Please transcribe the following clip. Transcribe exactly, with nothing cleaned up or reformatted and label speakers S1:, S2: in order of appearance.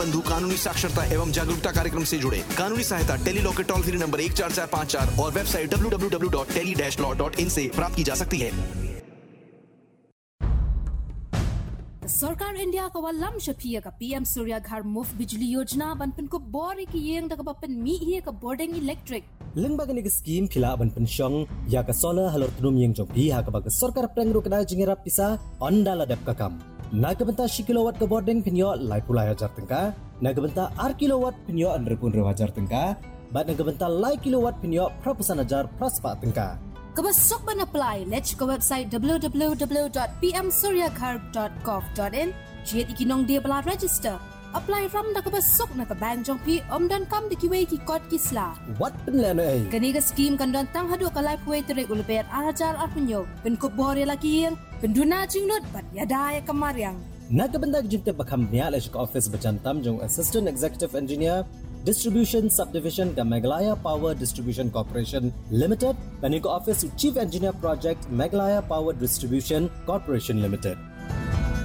S1: बंधु कानूनी साक्षरता एवं जागरूकता कार्यक्रम से जुड़े। कानूनी सहायता टेली लॉ के टोल फ्री नंबर एक चार चार पाँच चार और website W W W dot tele dash law dot in से प्राप्त की जा सकती है।
S2: सरकार इंडिया का वालम शफिया का पीएम सूर्य घर मुफ्त बिजली योजना बनपन को बोरे की येंग तक बपन मी ही का बोर्डिंग इलेक्ट्रिक
S3: लिंगबागनी स्कीम फिला बनपन शंग या का सोलर हलर तुनुम येंग जो भी हा का बग सरकार प्रेंग रुकना जिंगरा पिसा अंडाला डेप का काम नागबंता शी किलोवाट का बोर्डिंग पिन्यो लाइपुला हजार तंका नागबंता आठ किलोवाट पिन्यो अंडर पुनरो हजार तंका बाद नागबंता लाई किलोवाट पिन्यो प्रपुसन हजार प्रस्पा तंका
S2: कबस sok ban apply let's go website w w w dot p m suryaghar dot gov dot in jet ikinong dia bala register apply ram da kebas sok na ka bank jong pi om dan kam de kiwe ki code kisla
S3: what pen le no ai
S2: kani ga scheme kan dan tang hadu ka life way tere ulber arajar arpunyo pen ko bore laki yang penduna jingnut bat yada ya kamaryang
S3: nagabanda jinte bakam nya le office bajantam jong assistant executive engineer Distribution Subdivision का Meghalaya Power Distribution Corporation Limited, and office Chief Engineer Project Meghalaya Power Distribution Corporation Limited.